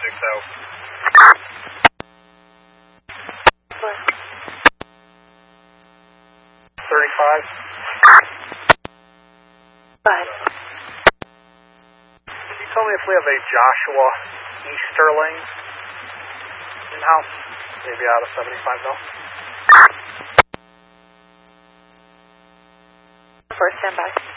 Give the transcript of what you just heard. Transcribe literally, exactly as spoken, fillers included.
think so. What? thirty-five. Five. Can you tell me if we have a Joshua Easterling in-house? Maybe out of seventy-five mil? First standby.